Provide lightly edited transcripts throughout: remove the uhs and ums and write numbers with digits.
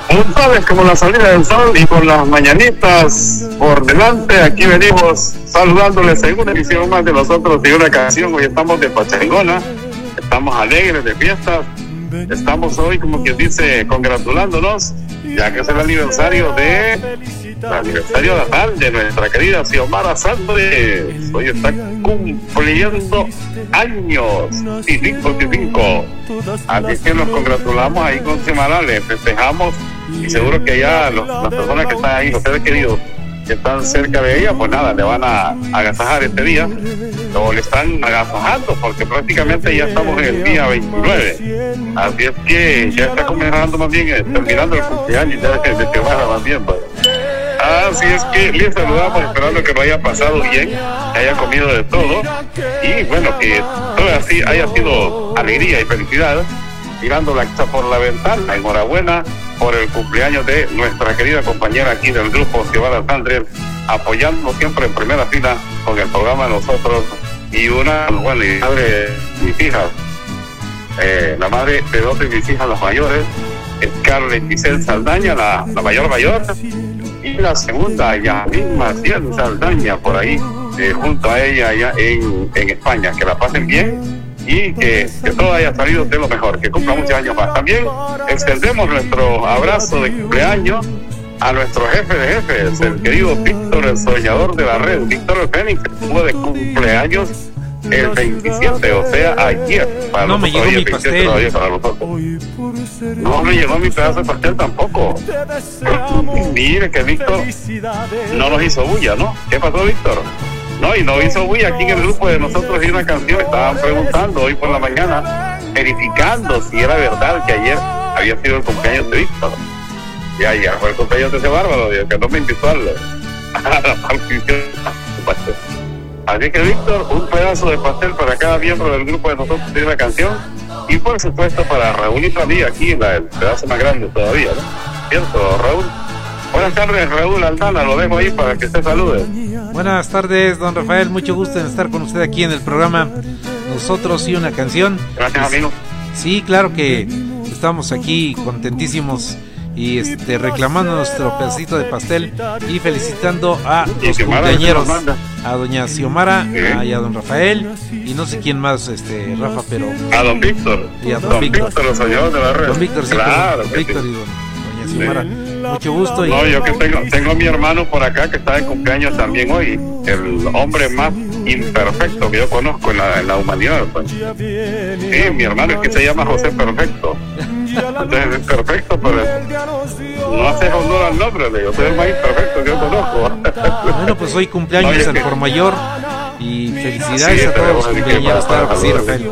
Puntuales como la salida del sol y con las mañanitas por delante, aquí venimos saludándoles en una edición más de nosotros y una canción. Hoy estamos de pachangona, estamos alegres de fiestas, estamos hoy, como quien dice, congratulándonos, ya que es el aniversario natal de nuestra querida Xiomara Sánchez. Hoy está cumpliendo años, y 55. Así que nos congratulamos ahí con Xiomara, le festejamos, y seguro que ya las personas que están ahí, los seres queridos que están cerca de ella, pues nada, le van a agasajar este día, o le están agasajando, porque prácticamente ya estamos en el día 29. Así es que ya está comenzando más bien, terminando el cumpleaños ya de Xiomara más bien, pues. Así es que les saludamos, esperando que lo haya pasado bien, que haya comido de todo, y bueno, que todo así haya sido alegría y felicidad, tirando la casa por la ventana. Enhorabuena por el cumpleaños de nuestra querida compañera aquí del grupo, Xiomara Sánchez, apoyándonos siempre en primera fila con el programa de nosotros, y una, bueno, y madre de mis hijas, la madre de dos de mis hijas, las mayores, Scarlett Giselle Saldaña, la mayor, y la segunda, Yasmín Maciel Saldaña, por ahí, junto a ella allá en España. Que la pasen bien y que todo haya salido de lo mejor, que cumpla muchos años más. También extendemos nuestro abrazo de cumpleaños a nuestro jefe de jefes, el querido Víctor, el soñador de la red, Víctor el Fénix, que estuvo de cumpleaños el 27, o sea, ayer. Para no me llegó mi pastel. No me llegó mi pedazo de pastel tampoco. Mire que Víctor no nos hizo bulla, ¿no? ¿Qué pasó, Víctor? No, y no hizo bulla aquí en el grupo de nosotros y una canción. Estaban preguntando hoy por la mañana, verificando si era verdad que ayer había sido el cumpleaños de Víctor. Y ayer fue el cumpleaños de ese bárbaro, Dios, que no me invitó a la partición. Así que, Víctor, un pedazo de pastel para cada miembro del grupo de nosotros y una canción. Y por supuesto para Raúl y para mí, aquí el pedazo más grande todavía, ¿no? ¿Cierto, Raúl? Buenas tardes, Raúl Aldana, lo dejo ahí para que usted salude. Buenas tardes, don Rafael, mucho gusto en estar con usted aquí en el programa Nosotros y una canción. Gracias, amigo. Sí, claro que estamos aquí contentísimos y reclamando nuestro pedacito de pastel y felicitando a los cumpleañeros, a doña Xiomara, y a don Rafael, y no sé quién más, Rafa, pero a don Víctor, y a don Víctor, los señores de la red. Don Víctor, sí, claro, don Víctor y doña Xiomara. Mucho gusto. No, yo que tengo a mi hermano por acá que está de cumpleaños también hoy, el hombre más imperfecto que yo conozco en la humanidad, pues. Sí, mi hermano es que se llama José Perfecto. Entonces es perfecto, pero no hace honor al nombre, yo soy el más imperfecto que yo conozco. Bueno, pues hoy cumpleaños al por mayor y felicidades a todos los cumpleaños, claro que sí, Rafael.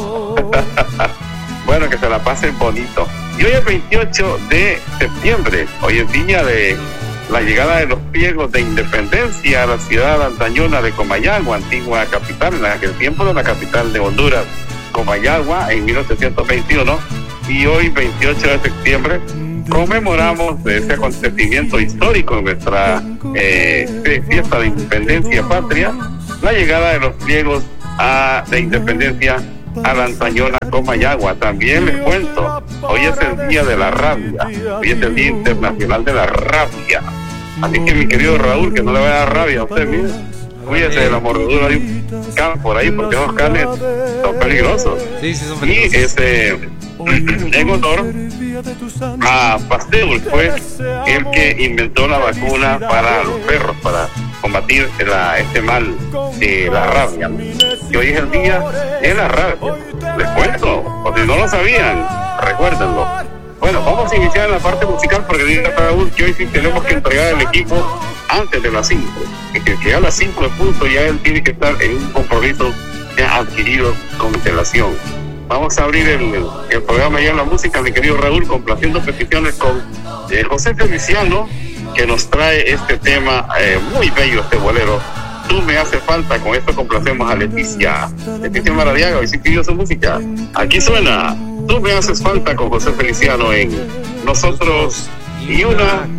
Bueno, que se la pasen bonito. Y hoy es 28 de septiembre, hoy es día de la llegada de los pliegos de independencia a la ciudad antañona de Comayagua, antigua capital, en aquel tiempo de la capital de Honduras, Comayagua, en 1821. Y hoy, 28 de septiembre, conmemoramos ese acontecimiento histórico en nuestra fiesta de independencia patria, la llegada de los pliegos de independencia a la antañona Comayagua. También les cuento, hoy es el día de la rabia, hoy es el día internacional de la rabia. Así que, mi querido Raúl, que no le vaya a dar rabia a usted, mire, cuídese de la mordedura de un can por ahí, porque esos canes son peligrosos. Sí, son peligrosos. Y en honor a Pasteur, fue el que inventó la vacuna para los perros, para combatir este mal de la rabia, que hoy es el día de la rabia. Les cuento, o si no lo sabían, recuérdenlo. Bueno, vamos a iniciar en la parte musical, porque dice Raúl que hoy sí tenemos que entregar el equipo antes de las 5, que a las 5 de punto ya él tiene que estar en un compromiso ya adquirido con antelación. Vamos a abrir el programa ya en la música, mi querido Raúl, complaciendo peticiones con José Feliciano, que nos trae este tema muy bello, este bolero, Tú me hace falta. Con esto complacemos a Leticia Maradiaga, y sí pidió su música. Aquí suena Tú me haces falta con José Feliciano en Nosotros y una